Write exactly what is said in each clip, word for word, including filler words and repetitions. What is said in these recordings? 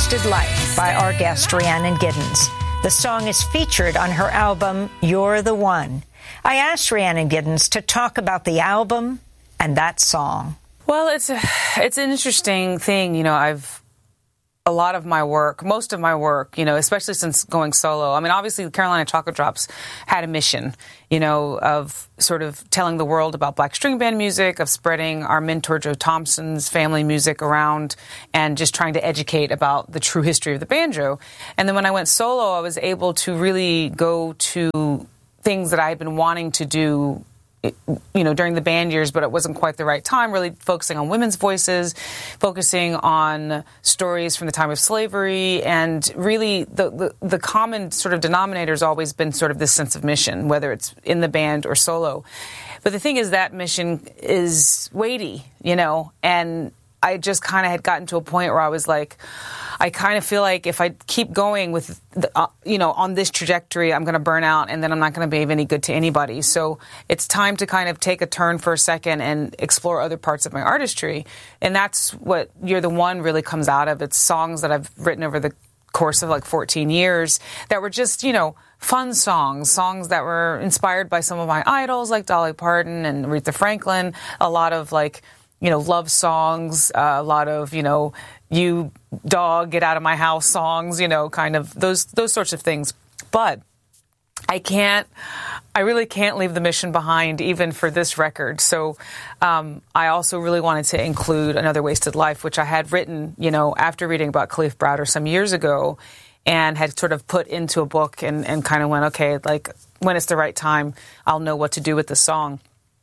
Wasted Life by our guest Rhiannon Giddens. The song is featured on her album, You're the One. I asked Rhiannon Giddens to talk about the album and that song. Well, it's a, it's an interesting thing. You know, I've a lot of my work, most of my work, you know, especially since going solo. I mean, obviously, the Carolina Chocolate Drops had a mission, you know, of sort of telling the world about Black string band music, of spreading our mentor Joe Thompson's family music around, and just trying to educate about the true history of the banjo. And then when I went solo, I was able to really go to things that I had been wanting to do, you know, during the band years, but it wasn't quite the right time, really focusing on women's voices, focusing on stories from the time of slavery, and really the, the, the common sort of denominator has always been sort of this sense of mission, whether it's in the band or solo. But the thing is that mission is weighty, you know, and I just kind of had gotten to a point where I was like, I kind of feel like if I keep going with, the, uh, you know, on this trajectory, I'm going to burn out, and then I'm not going to be of any good to anybody. So it's time to kind of take a turn for a second and explore other parts of my artistry. And that's what You're the One really comes out of. It's songs that I've written over the course of like fourteen years that were just, you know, fun songs, songs that were inspired by some of my idols like Dolly Parton and Aretha Franklin, a lot of like, you know, love songs, uh, a lot of, you know, you dog, get out of my house songs, you know, kind of those those sorts of things. But I can't, I really can't leave the mission behind even for this record. So um, I also really wanted to include Another Wasted Life, which I had written, you know, after reading about Kalief Browder some years ago, and had sort of put into a book and, and kind of went, okay, like when it's the right time, I'll know what to do with the song.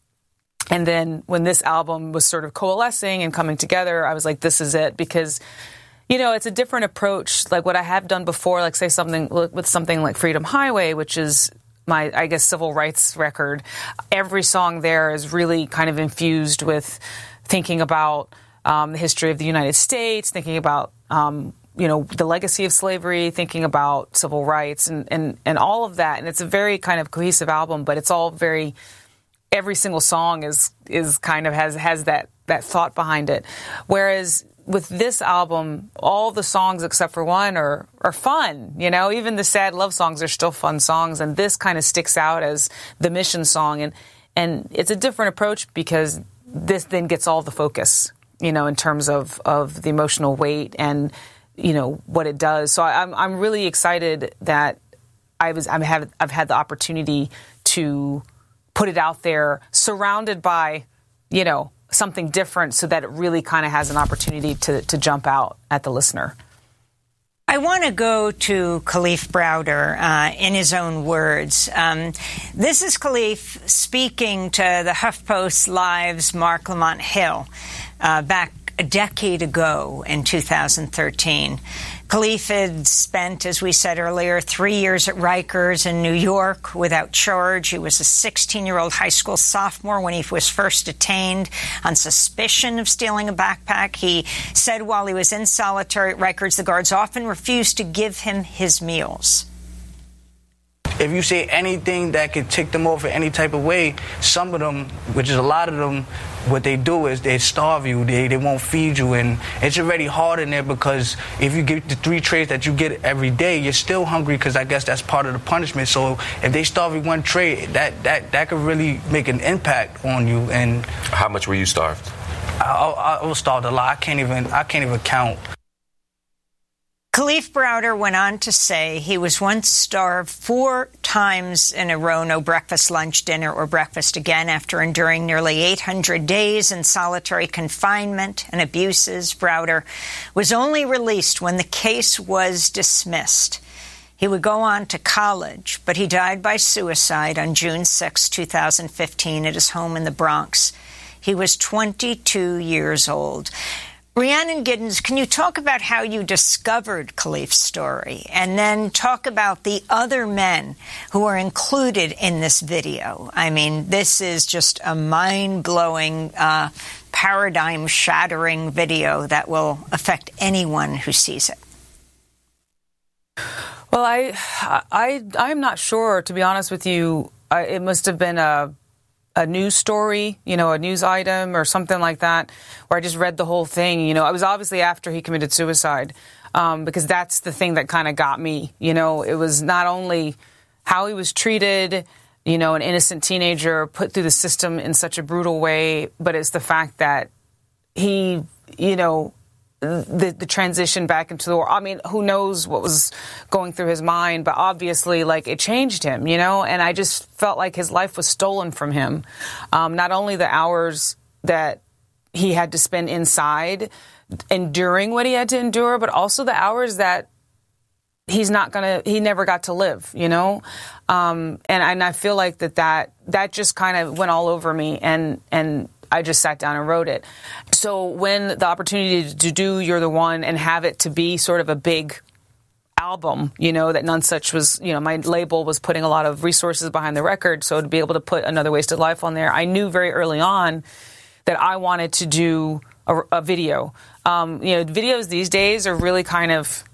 And then when this album was sort of coalescing and coming together, I was like, this is it. Because, you know, it's a different approach. Like what I have done before, like say something with something like Freedom Highway, which is my, I guess, civil rights record. Every song there is really kind of infused with thinking about um, the history of the United States, thinking about, um, you know, the legacy of slavery, thinking about civil rights and, and, and all of that. And it's a very kind of cohesive album, but it's all very... Every single song is is kind of has has that that thought behind it. Whereas with this album, all the songs except for one are are fun. You know, even the sad love songs are still fun songs, and this kind of sticks out as the mission song. And and it's a different approach because this then gets all the focus. You know, in terms of of the emotional weight and you know what it does. So I'm I'm really excited that I was I'm have I've had the opportunity to put it out there surrounded by, you know, something different so that it really kind of has an opportunity to, to jump out at the listener. I want to go to Kalief Browder uh, in his own words. Um, this is Kalief speaking to the HuffPost Live's Mark Lamont Hill uh, back a decade ago in two thousand thirteen. Kalief had spent, as we said earlier, three years at Rikers in New York without charge. He was a sixteen-year-old high school sophomore when he was first detained on suspicion of stealing a backpack. He said while he was in solitary at Rikers, the guards often refused to give him his meals. If you say anything that could tick them off in any type of way, some of them, which is a lot of them, what they do is they starve you, they, they won't feed you, and it's already hard in there because if you get the three trays that you get every day, you're still hungry because I guess that's part of the punishment. So if they starve you one tray, that, that, that could really make an impact on you. And how much were you starved? I, I, I was starved a lot. I can't even, I can't even count. Kalief Browder went on to say he was once starved four times in a row, no breakfast, lunch, dinner, or breakfast again, after enduring nearly eight hundred days in solitary confinement and abuses. Browder was only released when the case was dismissed. He would go on to college, but he died by suicide on June sixth, two thousand fifteen, at his home in the Bronx. He was twenty-two years old. Rhiannon Giddens, can you talk about how you discovered Kalief's story, and then talk about the other men who are included in this video? I mean, this is just a mind-blowing, uh, paradigm-shattering video that will affect anyone who sees it. Well, I, I, I'm not sure, to be honest with you. I, it must have been a a news story, you know, a news item or something like that, where I just read the whole thing. You know, I was obviously after he committed suicide. um, because that's the thing that kind of got me. You know, it was not only how he was treated, you know, an innocent teenager put through the system in such a brutal way, but it's the fact that he, you know, the, the transition back into the war. I mean, who knows what was going through his mind, but obviously, like, it changed him, you know, and I just felt like his life was stolen from him. Um, not only the hours that he had to spend inside enduring what he had to endure, but also the hours that he's not gonna, he never got to live, you know? Um, and, and I feel like that, that, that just kind of went all over me, and, and I just sat down and wrote it. So when the opportunity to do You're the One and have it to be sort of a big album, you know, that None Such was, you know, my label was putting a lot of resources behind the record. So to be able to put Another Wasted Life on there, I knew very early on that I wanted to do a, a video. Um, you know, videos these days are really kind of,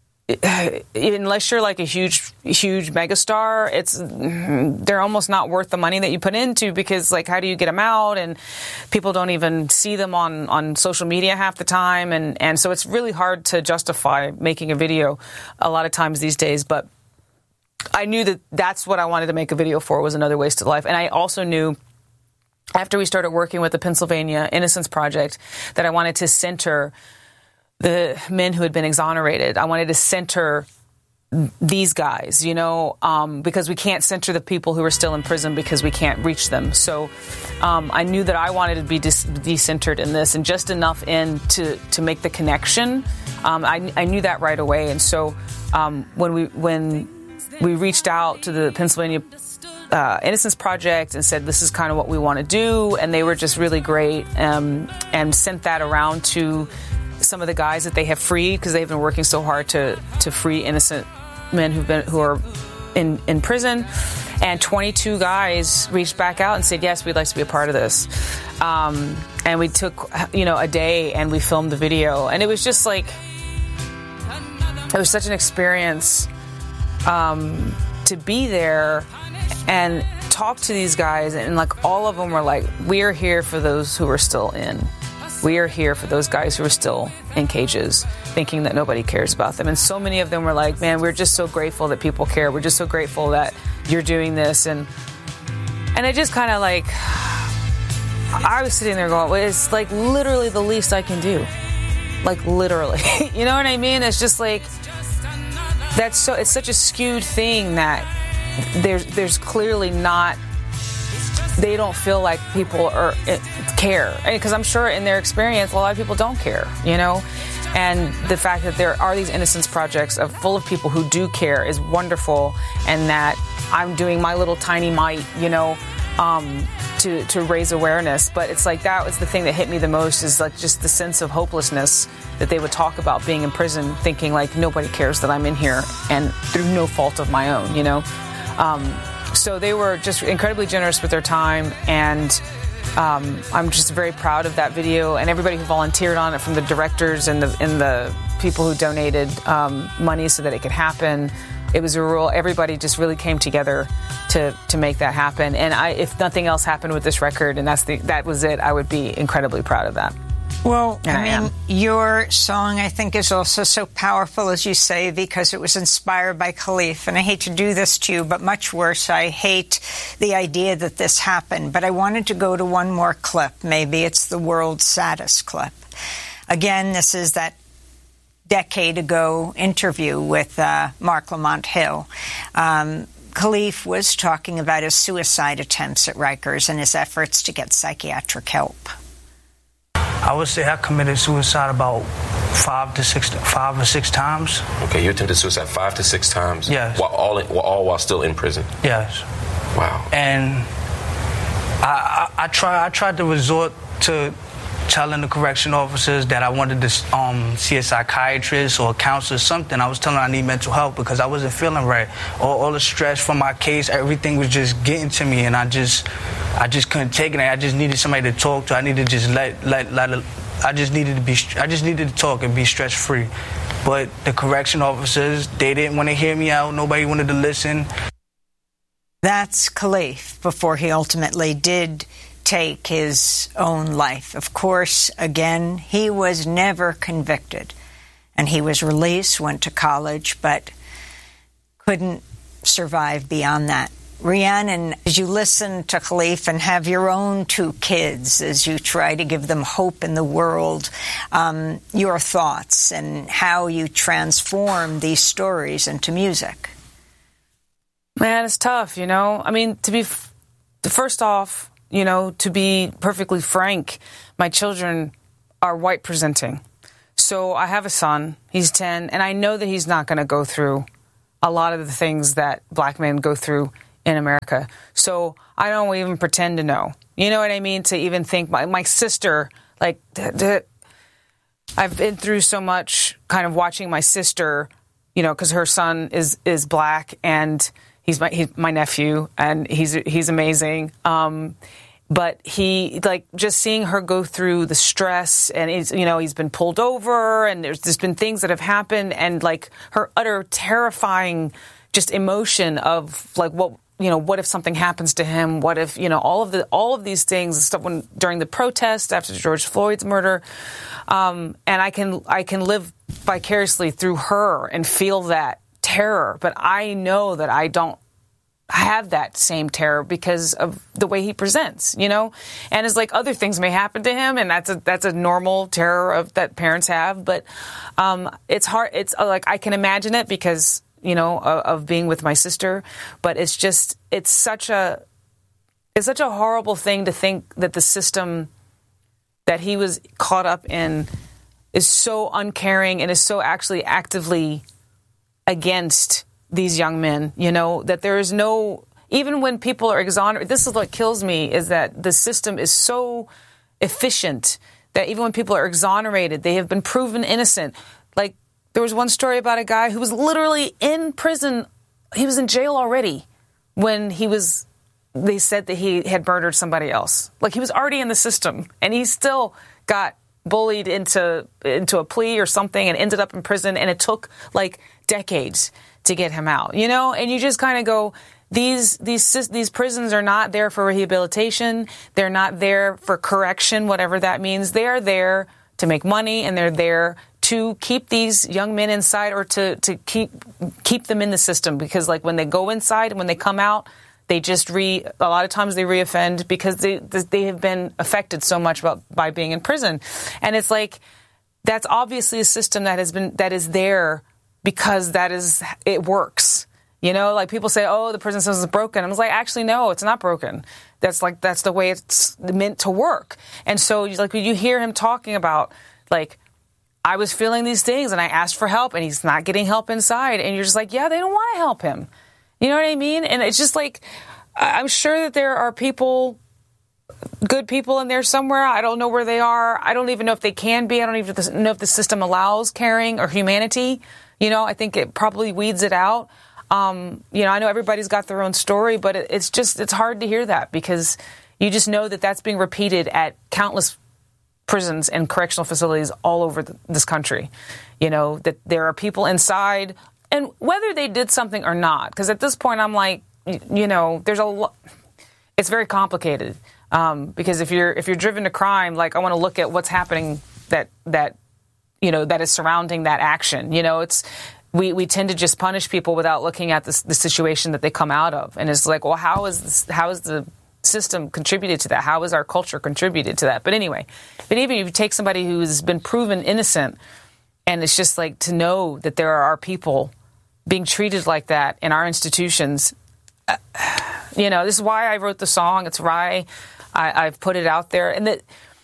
unless you're like a huge, huge megastar, it's, they're almost not worth the money that you put into, because like, how do you get them out? And people don't even see them on, on social media half the time. And, and so it's really hard to justify making a video a lot of times these days. But I knew that that's what I wanted to make a video for, was Another Wasted Life. And I also knew, after we started working with the Pennsylvania Innocence Project, that I wanted to center the men who had been exonerated. I wanted to center these guys, you know, um, because we can't center the people who are still in prison because we can't reach them. So um, I knew that I wanted to be dis- decentered in this, and just enough in to, to make the connection. Um, I, I knew that right away. And so um, when we when we reached out to the Pennsylvania uh, Innocence Project and said, this is kind of what we want to do, and they were just really great, um, and sent that around to some of the guys that they have freed, because they've been working so hard to to free innocent men who've been who are in in prison. And twenty-two guys reached back out and said, yes, we'd like to be a part of this. Um, and we took, you know, a day and we filmed the video, and it was just like, it was such an experience um, to be there and talk to these guys, and like all of them were like, we are here for those who are still in. We are here for those guys who are still in cages, thinking that nobody cares about them. And so many of them were like, man, we're just so grateful that people care. We're just so grateful that you're doing this. And and I just kind of like, I was sitting there going, well, it's like literally the least I can do. Like literally. You know what I mean? It's just like, that's so, it's such a skewed thing that there's there's clearly not, they don't feel like people are care, because I'm sure in their experience a lot of people don't care, you know. And the fact that there are these innocence projects of full of people who do care is wonderful, and that I'm doing my little tiny mite, you know, um, to to raise awareness. But it's like, that was the thing that hit me the most, is like just the sense of hopelessness that they would talk about being in prison, thinking like nobody cares that I'm in here, and through no fault of my own, you know. Um, So they were just incredibly generous with their time, and um, I'm just very proud of that video, and everybody who volunteered on it, from the directors and the and the people who donated um, money so that it could happen. It was a real, everybody just really came together to to make that happen. And I, if nothing else happened with this record, and that's the that was it, I would be incredibly proud of that. Well, and I, I mean, am. Your song, I think, is also so powerful, as you say, because it was inspired by Khalif. And I hate to do this to you, but much worse, I hate the idea that this happened. But I wanted to go to one more clip. Maybe it's the world's saddest clip. Again, this is that decade ago interview with uh, Marc Lamont Hill. Um, Khalif was talking about his suicide attempts at Rikers and his efforts to get psychiatric help. I would say I committed suicide about five to six, five or six times. Okay, you attempted suicide five to six times. Yes. While all, in, while all while still in prison. Yes. Wow. And I, I, I try, I tried to resort to telling the correction officers that I wanted to um, see a psychiatrist or a counselor, something. I was telling them I need mental help because I wasn't feeling right. All, all the stress from my case, everything was just getting to me, and I just, I just couldn't take it. I just needed somebody to talk to. I needed to just let, let, let. I just needed to be. I just needed to talk and be stress free. But the correction officers, they didn't want to hear me out. Nobody wanted to listen. That's Khalif before he ultimately did take his own life. Of course, again, he was never convicted. and he was released, went to college, but couldn't survive beyond that. Rhiannon, as you listen to Khalif and have your own two kids, as you try to give them hope in the world, um, your thoughts and how you transform these stories into music. Man, it's tough, you know? I mean, to be, f- first off, you know, to be perfectly frank, my children are white presenting. So I have a son, he's ten, and I know that he's not going to go through a lot of the things that black men go through in America. So I don't even pretend to know. You know what I mean? To even think, my, my sister, like, th- th- I've been through so much kind of watching my sister, you know, because her son is, is black, and he's my, he's my nephew, and he's, he's amazing. Um, but he, like, just seeing her go through the stress, and he's, you know, he's been pulled over, and there's, there's been things that have happened, and like her utter terrifying just emotion of like, what, you know, what if something happens to him? What if, you know, all of the, all of these things, stuff when, during the protest after George Floyd's murder. Um, and I can, I can live vicariously through her and feel that terror, but I know that I don't have that same terror because of the way he presents, you know, and it's like other things may happen to him, and that's a, that's a normal terror of that parents have. But, um, it's hard. It's uh, like, I can imagine it because, you know, of, of being with my sister, but it's just, it's such a, it's such a horrible thing to think that the system that he was caught up in is so uncaring and is so actually actively against these young men, you know, that there is no, even when people are exonerated, this is what kills me, is that the system is so efficient that even when people are exonerated, they have been proven innocent. Like, there was one story about a guy who was literally in prison. He was in jail already when he was, they said that he had murdered somebody else. Like, he was already in the system, and he still got bullied into into a plea or something and ended up in prison, and it took like decades to get him out, you know? And you just kind of go, these these these prisons are not there for rehabilitation. They're not there for correction, whatever that means. They are there to make money, and they're there to keep these young men inside, or to, to keep keep them in the system, because like when they go inside and when they come out, they just re a lot of times they reoffend because they they have been affected so much about, by being in prison. And it's like, that's obviously a system that has been that is there because that is it works. You know, like people say, oh, the prison system is broken. I was like, actually, no, it's not broken. That's like that's the way it's meant to work. And so like when you hear him talking about like, I was feeling these things and I asked for help and he's not getting help inside. And you're just like, yeah, they don't want to help him. You know what I mean? And it's just like, I'm sure that there are people, good people in there somewhere. I don't know where they are. I don't even know if they can be. I don't even know if the system allows caring or humanity. You know, I think it probably weeds it out. Um, you know, I know everybody's got their own story, but it, it's just, it's hard to hear that because you just know that that's being repeated at countless prisons and correctional facilities all over the, this country. You know, that there are people inside, and whether they did something or not, because at this point I'm like, you know, there's a lot, it's very complicated. Um, because if you're, if you're driven to crime, like I want to look at what's happening that, that, you know, that is surrounding that action. You know, it's, we, we tend to just punish people without looking at the, the situation that they come out of. And it's like, well, how is this, how is the system contributed to that? How is our culture contributed to that? But anyway, but even if you take somebody who's been proven innocent, and it's just like to know that there are people being treated like that in our institutions, uh, you know, this is why I wrote the song. It's why I, I've put it out there. And the,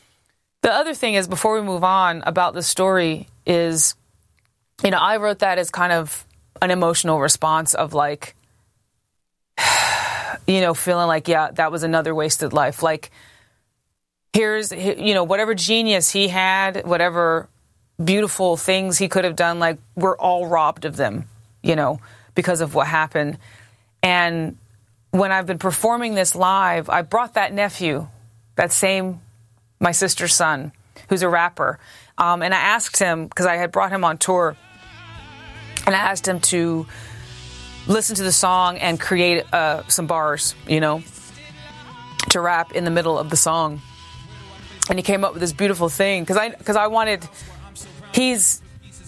the other thing is, before we move on about the story, is, you know, I wrote that as kind of an emotional response of like, you know, feeling like, yeah, that was another wasted life. Like, here's, you know, whatever genius he had, whatever beautiful things he could have done, like, we're all robbed of them, you know, because of what happened. And when I've been performing this live, I brought that nephew, that same, my sister's son, who's a rapper. Um, and I asked him, because I had brought him on tour, and I asked him to listen to the song and create uh, some bars, you know, to rap in the middle of the song. And he came up with this beautiful thing, because I, because I wanted, he's,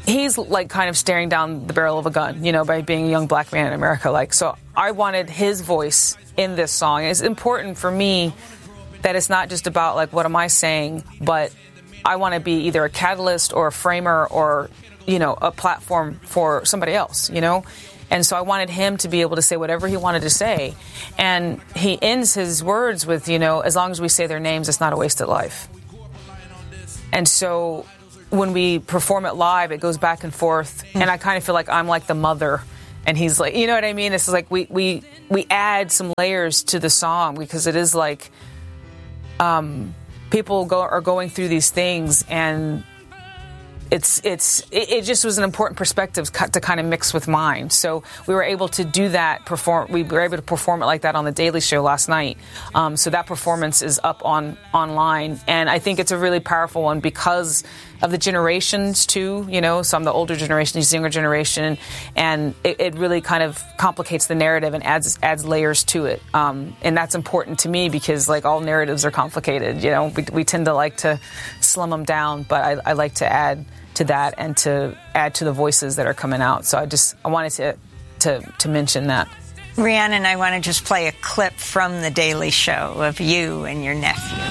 he's like kind of staring down the barrel of a gun, you know, by being a young black man in America. Like, so I wanted his voice in this song. It's important for me that it's not just about like, what am I saying, but I want to be either a catalyst or a framer or, you know, a platform for somebody else, you know? And so I wanted him to be able to say whatever he wanted to say. And he ends his words with, you know, as long as we say their names, it's not a wasted life. And so when we perform it live, it goes back and forth. And I kind of feel like I'm like the mother. And he's like, you know what I mean? It's like we, we, we add some layers to the song because it is like um, people go, are going through these things, and It's it's it, it just was an important perspective to kind of mix with mine. So we were able to do that. Perform. We were able to perform it like that on the Daily Show last night. Um, so that performance is up on online, and I think it's a really powerful one because of the generations too. You know, so I'm the older generation, he's the younger generation, and it, it really kind of complicates the narrative and adds adds layers to it. Um, and that's important to me because like all narratives are complicated. You know, we, we tend to like to slim them down, but I, I like to add to that and to add to the voices that are coming out. So I just I wanted to to, to mention that. Rhiannon, I want to just play a clip from the Daily Show of you and your nephew.